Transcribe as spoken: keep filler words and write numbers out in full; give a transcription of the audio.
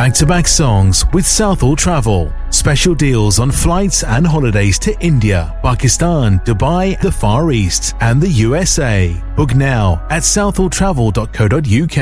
back-to-back songs with Southall Travel. Special deals on flights and holidays to India, Pakistan, Dubai, the Far East, and the U S A. Book now at southall travel dot co dot uk.